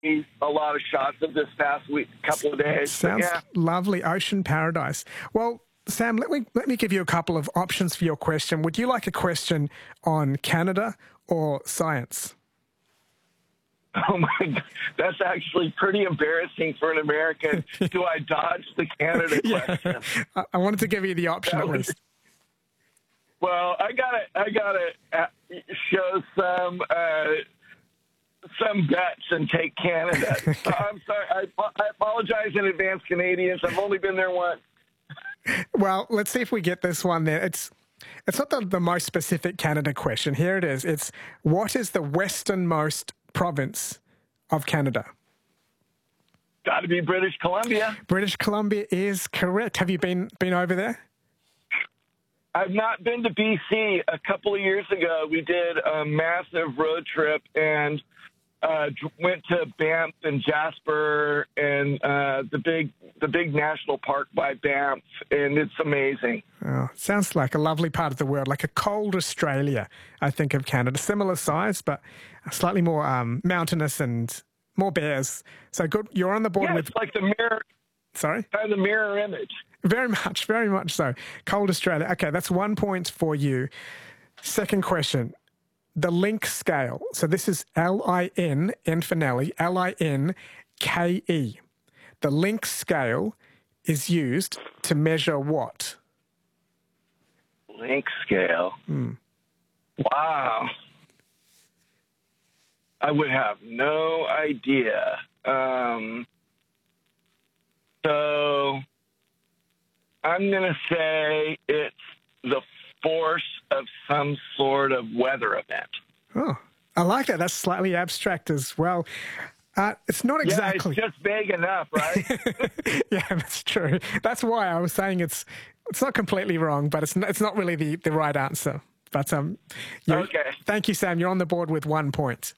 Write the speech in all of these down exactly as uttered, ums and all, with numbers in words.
a lot of shots of this past week, couple of days. Sounds yeah. lovely, ocean paradise. Well, Sam, let me let me give you a couple of options for your question. Would you like a question on Canada or science? Oh my God, that's actually pretty embarrassing for an American. Do I dodge the Canada question? Yeah. I, I wanted to give you the option That at was- least. Well, I gotta, I gotta uh, show some, uh, some guts and take Canada. uh, I'm sorry. I, I apologize in advance, Canadians. I've only been there once. Well, let's see if we get this one there. It's it's not the, the most specific Canada question. Here it is. It's what is the westernmost province of Canada? Got to be British Columbia. British Columbia is correct. Have you been been over there? I've not been to B C. A couple of years ago, we did a massive road trip and uh, went to Banff and Jasper and uh, the big the big national park by Banff, and it's amazing. Oh, sounds like a lovely part of the world, like a cold Australia, I think, of Canada. Similar size, but slightly more um, mountainous and more bears. So good. You're on the board Yeah, with... it's like the mirror, Sorry? kind of the mirror image. Very much, very much so. Cold Australia. Okay, that's one point for you. Second question. The link scale. So this is L I N, N for Nelly, L I N K E. The link scale is used to measure what? Link scale. Hmm. Wow. I would have no idea. Um, so I'm going to say it's the force of some sort of weather event. Oh, I like that. That's slightly abstract as well. Uh, it's not exactly. Yeah, it's just vague enough, right? Yeah, that's true. That's why I was saying it's it's not completely wrong, but it's not, it's not really the, the right answer. But um, you- Okay. Thank you, Sam. You're on the board with one point.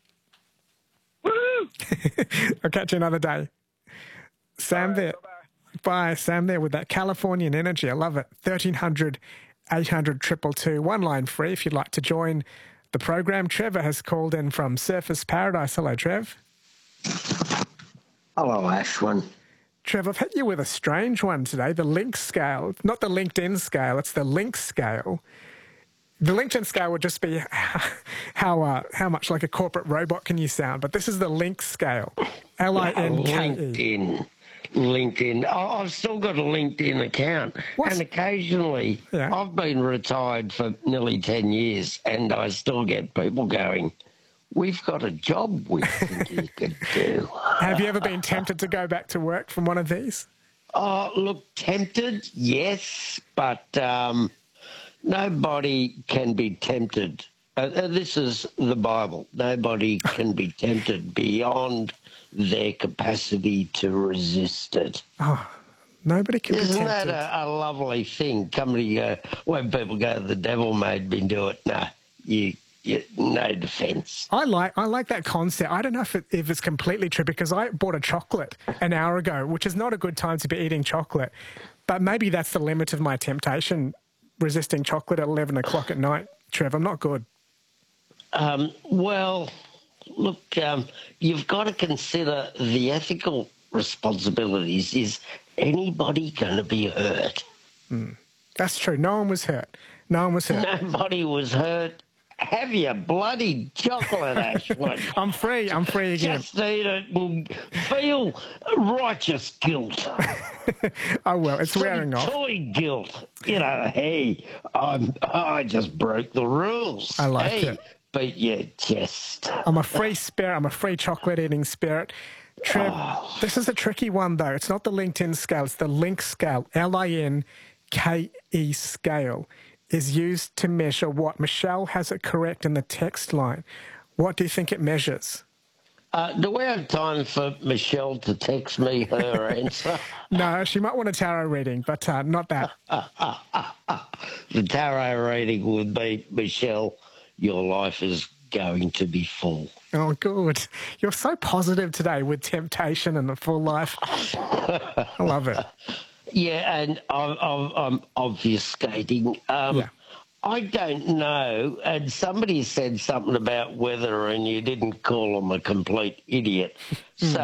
Woo! I'll catch you another day. Sam All right, there. bye-bye. Bye, Sam there with that Californian energy. I love it. thirteen hundred, eight hundred, two two two. One line free if you'd like to join the program. Trevor has called in from Surfers Paradise. Hello, Trev. Hello, Ashwin. Trev, I've hit you with a strange one today, the link scale. Not the LinkedIn scale, it's the link scale. The LinkedIn scale would just be how uh, how much like a corporate robot can you sound, but this is the link scale. L I N K E. LinkedIn. LinkedIn. I- I've still got a LinkedIn account. What? And occasionally, Yeah. I've been retired for nearly ten years, and I still get people going, we've got a job we think you could do. Have you ever been tempted to go back to work from one of these? Oh, look, tempted, yes, but um, nobody can be tempted. Uh, uh, this is the Bible. Nobody can be tempted beyond their capacity to resist it. Oh, nobody can be Isn't tempted. that a, a lovely thing? Come to go, when people go, the devil made me do it. No, you, you no defence. I like I like that concept. I don't know if, it, if it's completely true because I bought a chocolate an hour ago, which is not a good time to be eating chocolate. But maybe that's the limit of my temptation, resisting chocolate at eleven o'clock at night. Trev, I'm not good. Um, well, look, um, you've got to consider the ethical responsibilities. Is anybody going to be hurt? That's true. No one was hurt. No one was hurt. Nobody was hurt. Have your bloody chocolate, Ashwin. I'm free. I'm free again. Just eat it and feel righteous guilt. Oh, well, it's wearing off. Toy guilt. You know, hey, I'm, I just broke the rules. I like hey, it. Beat your chest. I'm a free spirit. I'm a free chocolate eating spirit. Trev, this is a tricky one, though. It's not the LinkedIn scale. It's the link scale. L I N K E scale is used to measure what? Michelle has it correct in the text line. What do you think it measures? Uh, do we have time for Michelle to text me her answer? No, she might want a tarot reading, but uh, not that. The tarot reading would be, Michelle, your life is going to be full. Oh, good. You're so positive today with temptation and the full life. I love it. Yeah, and I'm, I'm, I'm obfuscating. Um, Yeah. I don't know. And somebody said something about weather and you didn't call them a complete idiot. So